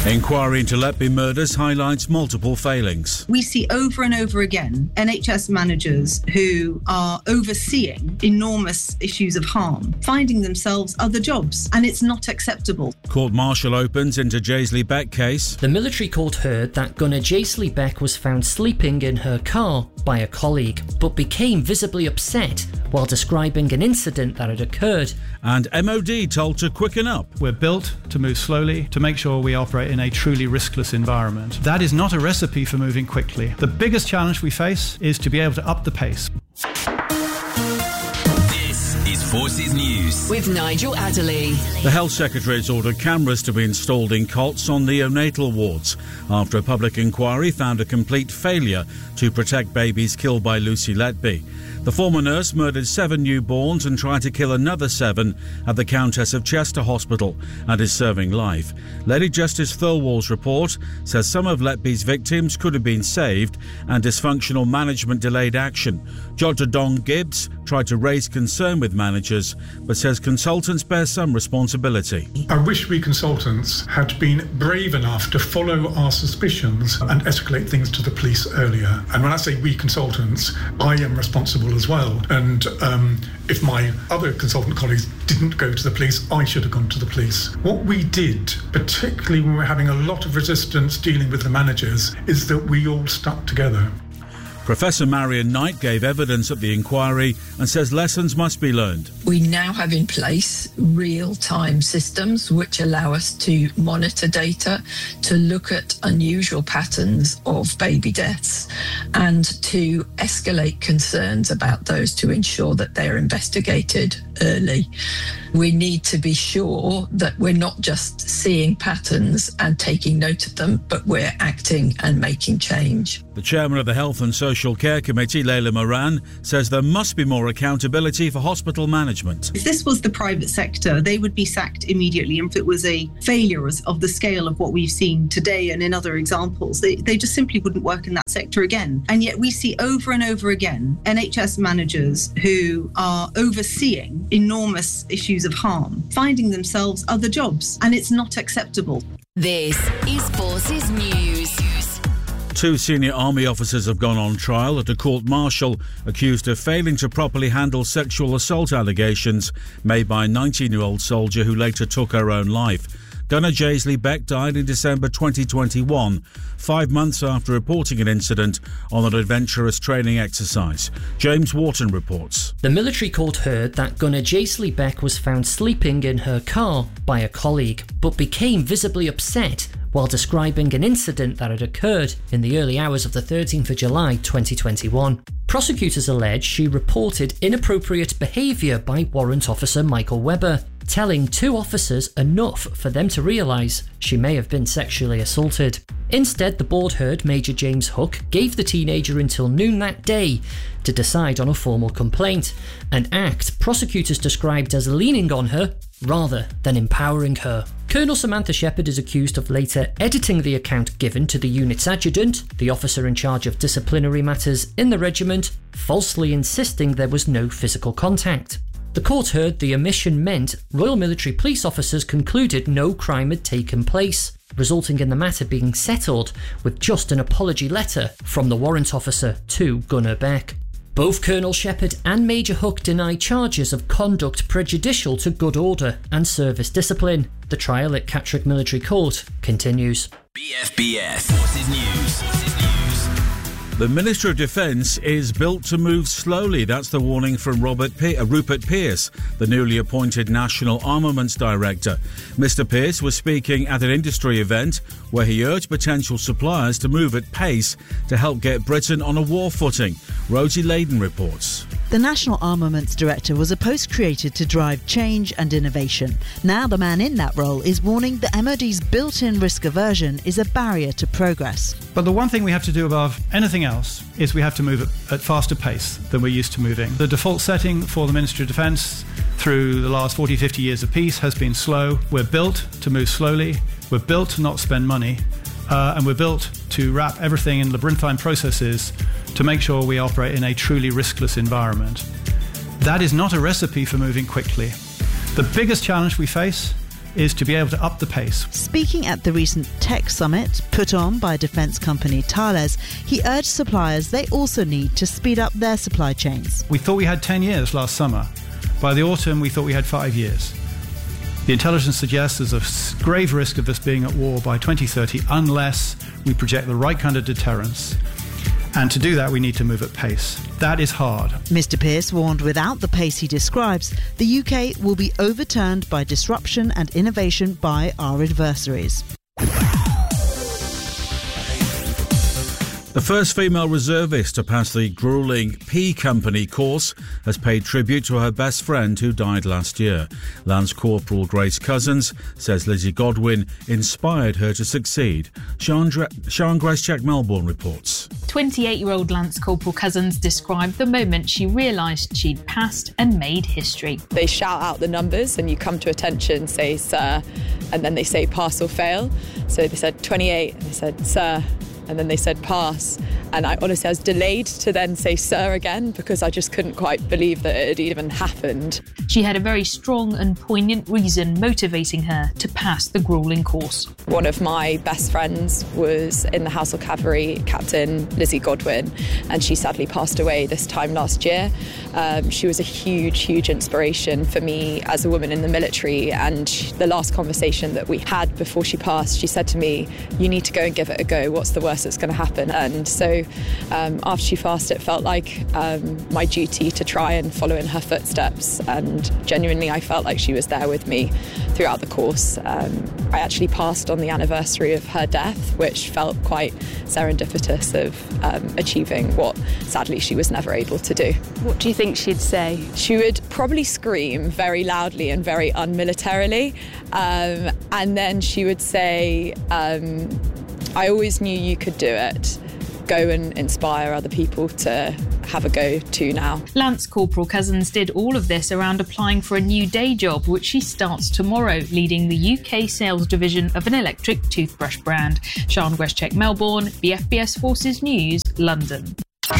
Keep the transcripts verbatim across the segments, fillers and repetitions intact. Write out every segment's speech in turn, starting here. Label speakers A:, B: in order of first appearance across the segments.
A: Inquiry into Letby murders highlights multiple failings.
B: We see over and over again N H S managers who are overseeing enormous issues of harm, finding themselves other jobs, and it's not acceptable.
A: Court-martial opens into Jaisley Beck case.
C: The military court heard that gunner Jaisley Beck was found sleeping in her car by a colleague, but became visibly upset while describing an incident that had occurred.
A: And M O D told to quicken up.
D: We're built to move slowly, to make sure we operate in a truly riskless environment. That is not a recipe for moving quickly. The biggest challenge we face is to be able to up the pace.
E: This is Forces News
F: with Nigel Adderley.
A: The Health Secretary has ordered cameras to be installed in cots on neonatal wards after a public inquiry found a complete failure to protect babies killed by Lucy Letby. The former nurse murdered seven newborns and tried to kill another seven at the Countess of Chester Hospital and is serving life. Lady Justice Thirlwall's report says some of Letby's victims could have been saved and dysfunctional management delayed action. Doctor Don Gibbs tried to raise concern with managers but says consultants bear some responsibility.
G: I wish we consultants had been brave enough to follow our suspicions and escalate things to the police earlier. And when I say we consultants, I am responsible as well. And um, if my other consultant colleagues didn't go to the police, I should have gone to the police. What we did, particularly when we were having a lot of resistance dealing with the managers, is that we all stuck together.
A: Professor Marion Knight gave evidence at the inquiry and says lessons must be learned.
H: We now have in place real-time systems which allow us to monitor data, to look at unusual patterns of baby deaths and to escalate concerns about those to ensure that they're investigated early. We need to be sure that we're not just seeing patterns and taking note of them, but we're acting and making change.
A: The chairman of the Health and Social Care Committee, Leila Moran, says there must be more accountability for hospital management.
B: If this was the private sector, they would be sacked immediately. And if it was a failure of the scale of what we've seen today and in other examples, they, they just simply wouldn't work in that sector again. And yet we see over and over again N H S managers who are overseeing enormous issues of harm, finding themselves other jobs, and it's not acceptable.
F: This is Forces News.
A: Two senior army officers have gone on trial at a court-martial accused of failing to properly handle sexual assault allegations made by a nineteen-year-old soldier who later took her own life. Gunner Jaisley Beck died in December twenty twenty-one, five months after reporting an incident on an adventurous training exercise. James Wharton reports.
C: The military court heard that gunner Jaisley Beck was found sleeping in her car by a colleague, but became visibly upset while describing an incident that had occurred in the early hours of the thirteenth of July twenty twenty-one. Prosecutors allege she reported inappropriate behaviour by Warrant Officer Michael Webber, telling two officers enough for them to realise she may have been sexually assaulted. Instead, the board heard Major James Hook gave the teenager until noon that day to decide on a formal complaint, an act prosecutors described as leaning on her rather than empowering her. Colonel Samantha Shepherd is accused of later editing the account given to the unit's adjutant, the officer in charge of disciplinary matters in the regiment, falsely insisting there was no physical contact. The court heard the omission meant Royal Military Police officers concluded no crime had taken place, resulting in the matter being settled with just an apology letter from the warrant officer to Gunner Beck. Both Colonel Shepherd and Major Hook deny charges of conduct prejudicial to good order and service discipline. The trial at Catterick Military Court continues.
E: B F B S Forces News. Forces News.
A: The Minister of Defence is built to move slowly. That's the warning from Robert Pe- uh, Rupert Pearce, the newly appointed National Armaments Director. Mister Pearce was speaking at an industry event where he urged potential suppliers to move at pace to help get Britain on a war footing. Rosie Layden reports.
I: The National Armaments Director was a post created to drive change and innovation. Now the man in that role is warning that M O D's built-in risk aversion is a barrier to progress.
D: But the one thing we have to do above anything else is we have to move at, at faster pace than we're used to moving. The default setting for the Ministry of Defence through the last forty, fifty years of peace has been slow. We're built to move slowly. We're built to not spend money. Uh, and we're built to wrap everything in labyrinthine processes to make sure we operate in a truly riskless environment. That is not a recipe for moving quickly. The biggest challenge we face is to be able to up the pace.
I: Speaking at the recent tech summit put on by defence company Thales, he urged suppliers they also need to speed up their supply chains.
D: We thought we had ten years last summer. By the autumn, we thought we had five years. The intelligence suggests there's a grave risk of us being at war by twenty thirty unless we project the right kind of deterrence. And to do that, we need to move at pace. That is hard.
I: Mister Pearce warned without the pace he describes, the U K will be overturned by disruption and innovation by our adversaries.
A: The first female reservist to pass the gruelling P Company course has paid tribute to her best friend who died last year. Lance Corporal Grace Cousins says Lizzie Godwin inspired her to succeed. Sian Grace-Check-Melbourne reports.
J: twenty-eight-year-old Lance Corporal Cousins described the moment she realised she'd passed and made history.
K: They shout out the numbers and you come to attention, say, sir, and then they say pass or fail. So they said twenty-eight and they said, sir. And then they said pass, and I honestly I was delayed to then say sir again because I just couldn't quite believe that it had even happened.
J: She had a very strong and poignant reason motivating her to pass the gruelling course.
K: One of my best friends was in the Household Cavalry, Captain Lizzie Godwin, and she sadly passed away this time last year. Um, she was a huge, huge inspiration for me as a woman in the military, and the last conversation that we had before she passed, she said to me, you need to go and give it a go. What's the worst that's going to happen? And so um, after she passed, it felt like um, my duty to try and follow in her footsteps, and genuinely I felt like she was there with me throughout the course. Um, I actually passed on the anniversary of her death, which felt quite serendipitous of um, achieving what sadly she was never able to do.
J: What do you think she'd say?
K: She would probably scream very loudly and very unmilitarily, um, and then she would say, um, I always knew you could do it. Go and inspire other people to have a go too now.
J: Lance Corporal Cousins did all of this around applying for a new day job, which she starts tomorrow, leading the U K sales division of an electric toothbrush brand. Sian Grace-Check-Melbourne, the F B S Forces News, London.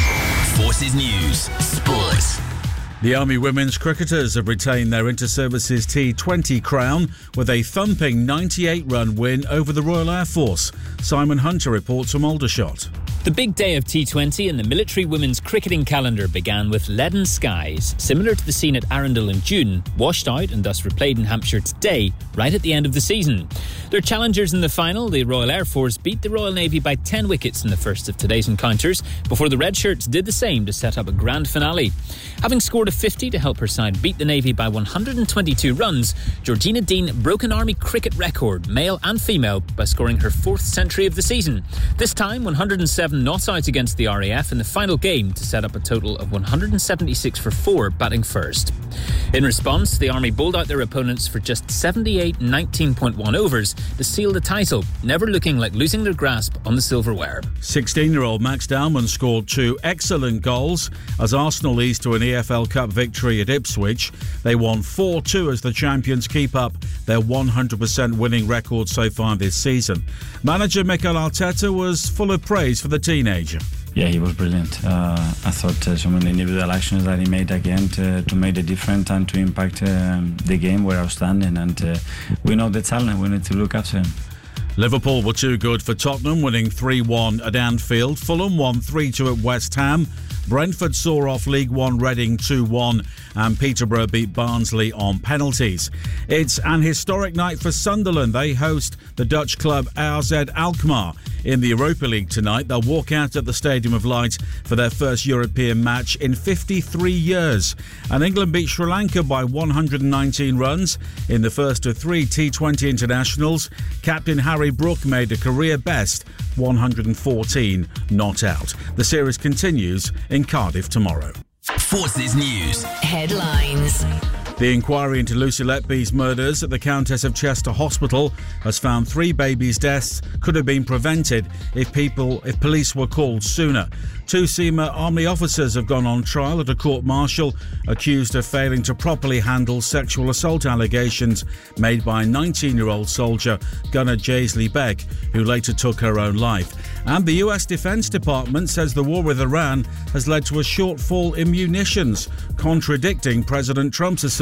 E: Forces News, Sport.
A: The Army women's cricketers have retained their Inter-Services T twenty crown with a thumping ninety-eight run win over the Royal Air Force. Simon Hunter reports from Aldershot.
L: The big day of T twenty in the military women's cricketing calendar began with leaden skies, similar to the scene at Arundel in June, washed out and thus replayed in Hampshire today, right at the end of the season. Their challengers in the final, the Royal Air Force, beat the Royal Navy by ten wickets in the first of today's encounters, before the Red Shirts did the same to set up a grand finale. Having scored a fifty to help her side beat the Navy by one hundred twenty-two runs, Georgina Dean broke an Army cricket record, male and female, by scoring her fourth century of the season. This time, one hundred seven not out against the R A F in the final game to set up a total of one hundred seventy-six for four, batting first. In response, the Army bowled out their opponents for just seventy-eight nineteen point one overs to seal the title, never looking like losing their grasp on the silverware.
A: sixteen-year-old Max Dowman scored two excellent goals as Arsenal eased to an E F L Cup victory at Ipswich. They won four two as the champions keep up their one hundred percent winning record so far this season. Manager Mikel Arteta was full of praise for the teenager.
M: Yeah, he was brilliant. Uh, I thought uh, some of the individual actions that he made again to, to make a difference and to impact uh, the game were outstanding, and uh, we know the talent, we need to look after him.
A: Liverpool were too good for Tottenham, winning three one at Anfield. Fulham won three two at West Ham. Brentford saw off League One Reading two one, and Peterborough beat Barnsley on penalties. It's an historic night for Sunderland. They host the Dutch club A R Z Alkmaar in the Europa League tonight. They'll walk out at the Stadium of Light for their first European match in fifty-three years. And England beat Sri Lanka by one hundred nineteen runs in the first of three T twenty internationals. Captain Harry Brook made a career best one hundred fourteen not out. The series continues in Cardiff tomorrow.
E: Forces News
F: Headlines.
A: The inquiry into Lucy Letby's murders at the Countess of Chester Hospital has found three babies' deaths could have been prevented if people, if police were called sooner. Two SEMA Army officers have gone on trial at a court-martial accused of failing to properly handle sexual assault allegations made by nineteen-year-old soldier Gunnar Jaisley Beck, who later took her own life. And the U S Defense Department says the war with Iran has led to a shortfall in munitions, contradicting President Trump's assertion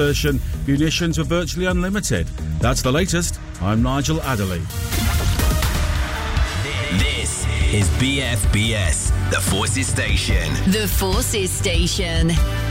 A: version, munitions were virtually unlimited. That's the latest. I'm Nigel Adderley.
E: This is B F B S, the Forces Station.
F: The Forces Station.